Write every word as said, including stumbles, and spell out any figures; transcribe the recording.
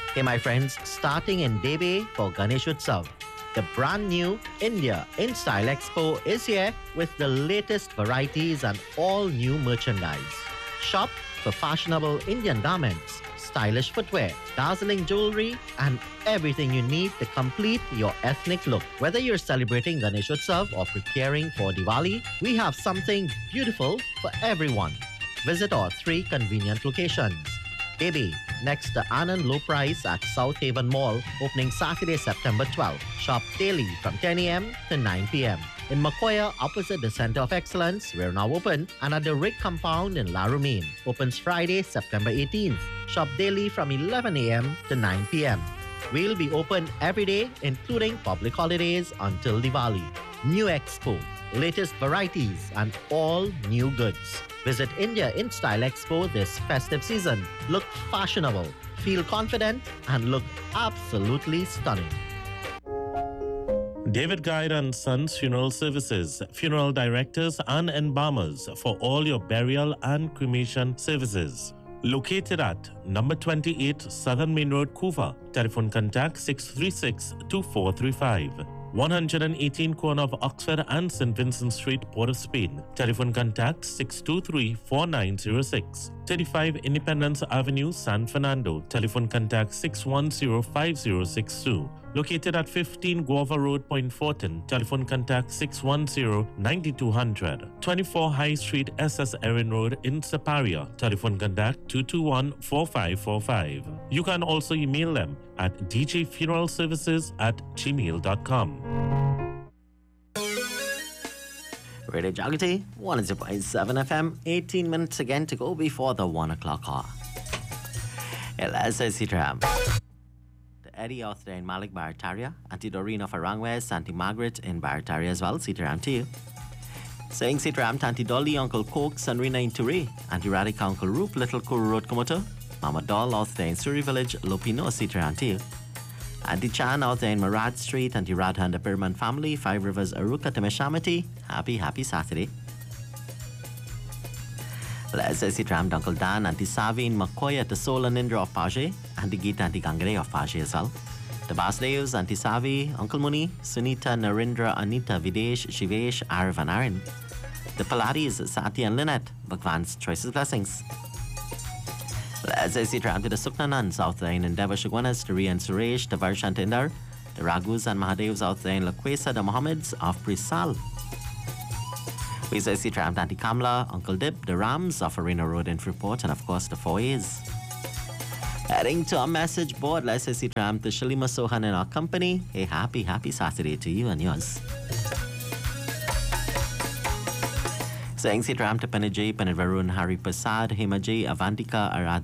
Hey, my friends, starting in Debe for Ganesh Utsav. The brand new India in Style Expo is here with the latest varieties and all new merchandise. Shop for fashionable Indian garments, stylish footwear, dazzling jewelry, and everything you need to complete your ethnic look. Whether you're celebrating Ganesh Utsav or preparing for Diwali, we have something beautiful for everyone. Visit our three convenient locations. Debe, next to Anand Low Price at South Haven Mall, opening Saturday, September twelfth. Shop daily from ten a.m. to nine p.m. In Makoya, opposite the Center of Excellence, we're now open. And at the Rig Compound in Laramine, opens Friday, September eighteenth. Shop daily from eleven a.m. to nine p.m. We'll be open every day, including public holidays until Diwali. New Expo, latest varieties, and all new goods. Visit India in Style Expo this festive season. Look fashionable, feel confident, and look absolutely stunning. David Guide and Sons Funeral Services, funeral directors and embalmers for all your burial and cremation services. Located at number twenty-eight Southern Main Road, Couva. Telephone contact six three six, two four three five. one eighteen corner of Oxford and Saint Vincent Street, Port of Spain. Telephone contact six two three, four nine zero six. thirty-five Independence Avenue, San Fernando. Telephone contact six one zero, five zero six two. Located at fifteen Guava Road, Point Fortin. Telephone contact six one zero, nine two zero zero. twenty-four High Street, S S Erin Road in Separia. Telephone contact two two one, four five four five. You can also email them at djfuneralservices at gmail dot com. Radio Jagati, one oh zero point seven F M, eighteen minutes again to go before the one o'clock hour. Let's say Tram. The Eddie Author in Malik Barataria, Auntie Doreen of Arangwes, Auntie Margaret in Barataria as well. Sitram to you. Saying Sitram to Auntie Dolly, Uncle Coke, Sanrina in Ture, Auntie Radhika, Uncle Roop, Little Kuru Road Komoto, Mama Doll out there in Surrey Village, Lopino, Sitram to you. Auntie Chan out there in Marad Street, Auntie Radha and the Pirman family, Five Rivers, Aruka to Meshamati. Happy, happy Saturday. Let's say Ram Uncle Dan, Auntie Savi in Makoya, the Soul and Indra of Paje, Auntie Geeta, Auntie Gangare of Paje as well. The Basdeus, Auntie Savi, Uncle Muni, Sunita, Narendra, Anita, Videsh, Shivesh, Arv and Aaron. The Pilates, Sati and Lynette, Bhagwan's choices blessings. Let's say Ram to the Sukna nuns out there in Endeavour Shagwanas, the Rian Suresh, the Varshant Indar, the Ragus and Mahadevs out there in Lakwesa, the Mohammeds of Prisal. We say Sitram Auntie Kamla, Uncle Dip, the Rams of Arena Road in Freeport, and of course the four A's. Heading to our message board, let's say Sitram to Shalima Sohan and our company. A happy, happy Saturday to you and yours. Saying Sitram to Panajay, Panadvarun, Hari Prasad, Himaji, Avantika, Arad